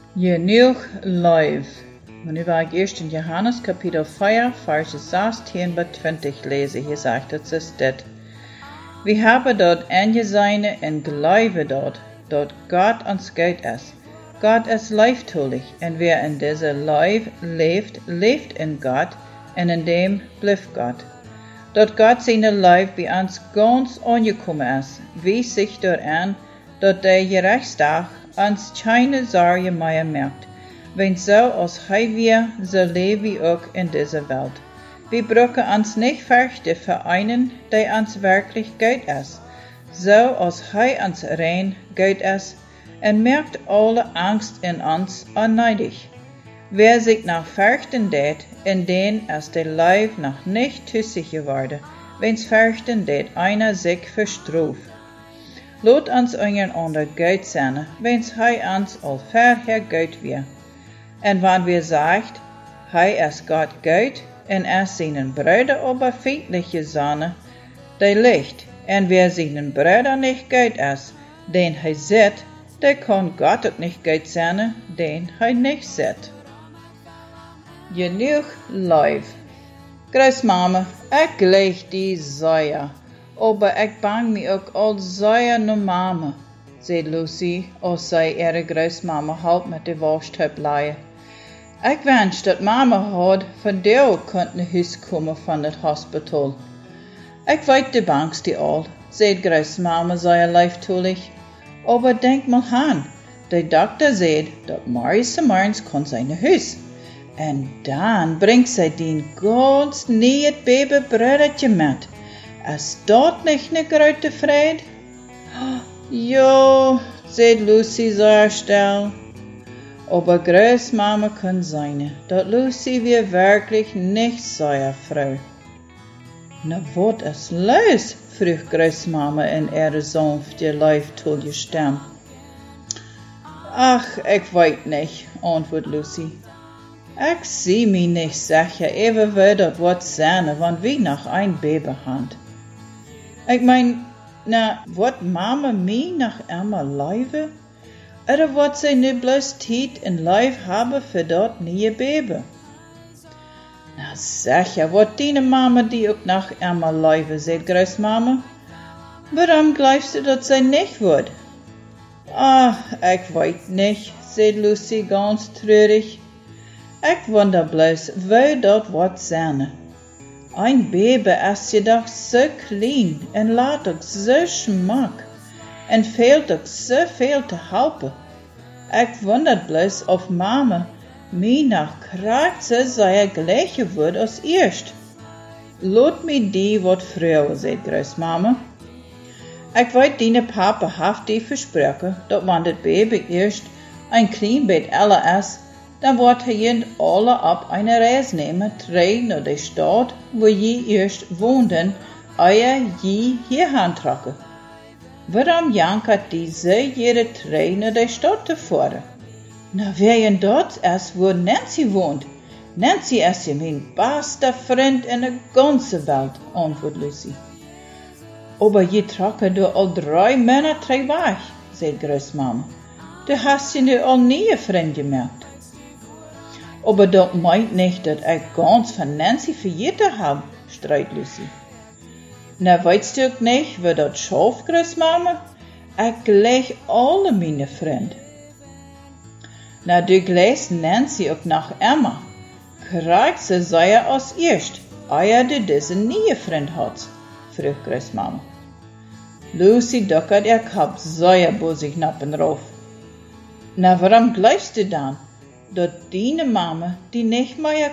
Genoeg live. Und nu war ich erst in Johannes Kapitel 4, Verse 16 bis 20 lesen. Hier sagt es dit. Wir haben dort angesehen und glauben dort Gott uns Gott ist. Gott ist leibtulich, und wer in dieser Leib lebt, lebt in Gott, und in dem bleibt Gott. Dort Gott seine Leib bei uns ganz angekommen ist, wies sich daran, dat der Gerechtigkeit uns keine Sorge mehr macht. Wenn so als wir, so leben wir auch in dieser Welt. Wir brauchen uns nicht fürchten für einen, der uns wirklich gut ist, so als uns rein gut ist, und merkt alle Angst in uns unnötig. Wer sich nach fürchten tät, in den ist der Leib noch nicht tüssig geworden, wenn's fürchten tät einer sich verstruft. Lot uns einander gut sein, wenn's uns al vorher gut wir. Und wenn wir sagt, ist Gott gut, und seinen Brüder aber feindliche Sonne, der Licht, und wer seinen Brüder nicht gut ist, den sieht, der kann Gott auch nicht gut sein, den nicht sieht. Genoeg live. Großmama, ich leg die Säuer, aber ich bang mich auch al Säuer no Mama, zei Lucy, als zij ihre Großmama halb mit der Waschtub leien. Ich wünsch dat Mama had van jou kunt naar huis komen van het hospital. Ich weet de bangste al, zei Großmama sehr leiftulich, aber denk mal aan, der Doktor zei dat Marius morgens kon zijn naar huis. En dan brengt zij die ganz nieuw babybroedertje met. Is dat niet een grote vrede? Ja, zei Lucy zeer stil. Aber Großmama kann sein, dat Lucy wir wirklich nicht sehr froh. Na, wat is los? Vroeg Großmama in ihre sanfte, leiftulige Stimme. Ach, ich weet nicht, antwoordt Lucy. Ich zie mich nicht sicher, even wil dat wat zijn, want wie nog een baby had. Ich mein, na, wat Mama mij nog einmal leven? Oder wat zij nu bloß tijd en lijf hebben voor dat nieuwe baby? Na sicher, wat die Mama die ook nog einmal leven, zei Großmama. Waarom glaubst du dat zij niet wordt? Ach, ich weet nicht, zei Lucy ganz treurig. Ich wonder bloß, wo dat wat zijn. Ein Baby ist jedoch so klein en laat ook so schmack en fehlt ook so viel te helpen. Ich wonder bloß of Mama mij nach krachtse sehr gleiche wordt als eerst. Laat mij die wat vroeger, zei Großmama. Ich weet die Papa heeft die versproken, dat wanneer het baby eerst een klein beetje älter is, dan wordt hij alle op een reis nemen, terug naar de stad, waar je eerst woonden, eer je hierheen trokken. Waarom jankert die zo jede terug naar de stad te voeren? Nou, wer dat is waar Nancy woont. Nancy is mijn beste vriend in de ganze Welt, antwoordt Lucy. Aber je trokken door al 3 maanden terug weg, zei Großmama. Du hast je nu al nieuwe vriend gemerkt. Aber dat meint nicht, dat ich ganz von Nancy vergeten habe, streit Lucy. Na, weißt du auch nicht, wie dat schafft, Großmama? Ich gleich alle meine Freunde. Na, du gleichst Nancy auch nach Emma. Kriegst sie sehr als erst, eer du diesen nieuwe Freund hast, frug Großmama. Lucy duckert ihr Kopf sehr bosig nappen rauf. Na, warum glaubst du dann, dat die Mama die nicht mehr